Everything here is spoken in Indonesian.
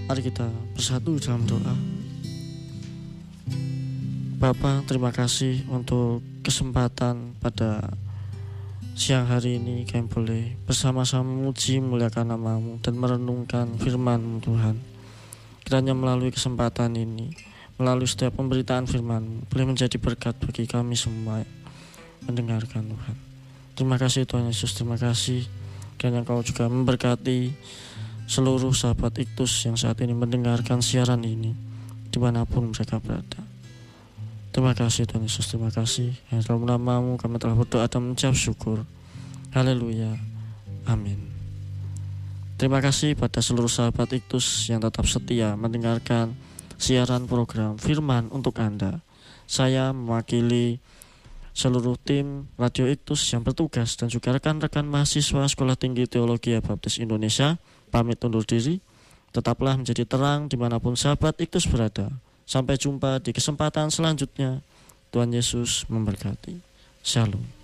Mari kita bersatu dalam doa. Bapa, terima kasih untuk kesempatan pada siang hari ini kami boleh bersama-sama memuji memuliakan nama-Mu dan merenungkan firman-Mu Tuhan. Kiranya melalui kesempatan ini, melalui setiap pemberitaan firman-Mu boleh menjadi berkat bagi kami semua mendengarkan Tuhan. Terima kasih Tuhan Yesus, terima kasih kiranya Engkau juga memberkati seluruh sahabat Iktus yang saat ini mendengarkan siaran ini dimanapun mereka berada. Terima kasih Tuhan Yesus, terima kasih. Dalam nama-Mu kami telah berdoa dan mengucap syukur. Haleluya, amin. Terima kasih pada seluruh sahabat Iktus yang tetap setia mendengarkan siaran program Firman untuk Anda. Saya mewakili seluruh tim Radio Iktus yang bertugas dan juga rekan-rekan mahasiswa Sekolah Tinggi Teologi Baptis Indonesia pamit undur diri. Tetaplah menjadi terang dimanapun sahabat Iktus berada. Sampai jumpa di kesempatan selanjutnya. Tuhan Yesus memberkati. Shalom.